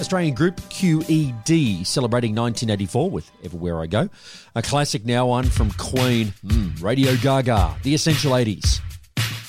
Australian group QED celebrating 1984 with Everywhere I Go. A classic now, one from Queen, Radio Gaga, The Essential 80s.